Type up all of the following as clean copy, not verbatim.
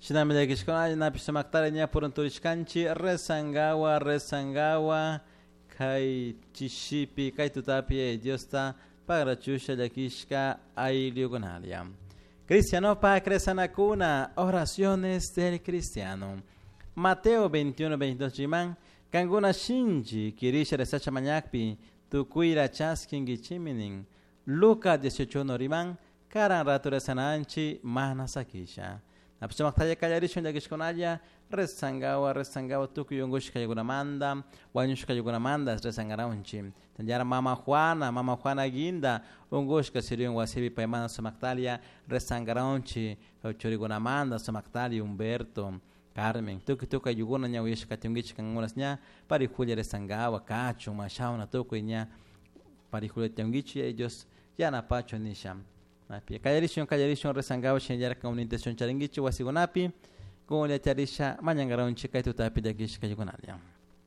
Shinamida kishkona napisamaktar nya purunturishkanchi resangawa kai chishipi kai tutapi Diosta pagrachusha yakishka ailiogonalia. Cristiano pa cresanacuna, oraciones del cristiano. Mateo 21-22 jiman, kanguna shinji kirisha resacha manyakpi, tukuira chaskingi chiminin. Luka 18 noriman, karan ratu resananchi manasakisha. Napichamaktaja kallarishon yakishkonaya, resangawa tukuyungush kayagunamanda, wanyush kayagunamanda resangaraunchi. Tanjara mama Juana ginda, ungushka sirion wasibi paimana somaktalia, resangaraunchi, chorigunamanda somaktalia Humberto, Carmen, tuka yuguna nya wishka tiungich kangunasnya, parijulia resangawa, cacho, mashauna tukuinya, parijulia tiungichi ellos, ya na pacho nisham. Kallarishon resangawa shenjara con una intención charingichi wasigunapi, con la charisha mañangaraunchi kaitutapi de gish kayugunalia.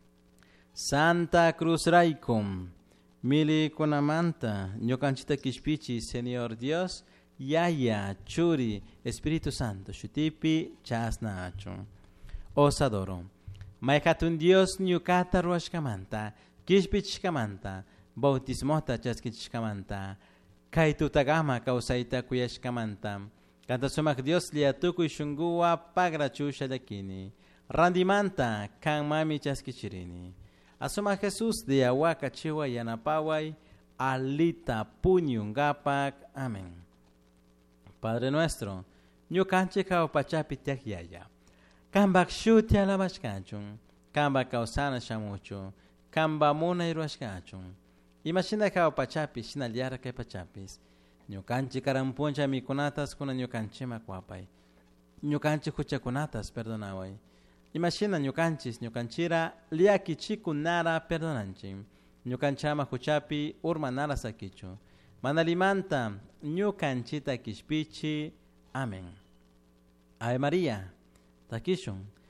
Santa Cruz Raikum, Mili Kunamanta, Nyokanchita Kishpichi, Señor Dios, Yaya, Churi, Espíritu Santo, Shutipi, Chasnacho. Os adoro. Maikatun Dios, Nyukata Ruashkamanta, Kishpichkamanta, Bautismota Chaskichkamanta, Kaitutagama, Kausaita Kuyashkamanta, Kantasumak Dios, Liatuku Shungua, Pagrachusha Dakini, Randimanta, Kang Mami Chaskichirini. Asoma Jesús de Ahuacachiwa y Anapaway, Alita Puñungapak. Amén. Padre nuestro, Nyukanchi Kaupachapi Tekyaya, Kambak Shuti Alabashkachun, Kambak Kausana Shamucho, Kamba Muna Iruashkachun, Imagina Kaupachapi, Shinaliara Kepachapis, Nyukanchi Karampuncha Mikunatas kuna Nyukanchi Makwapay, Nyukanchi Kuchakunatas, perdonaway. Imagina nyukanchira liaki chikunara perdonanchi. Nyukanchama kuchapi urmanara sakichu. Manalimanta nyukanchita kishpichi. Amén. Ave María. Takishun.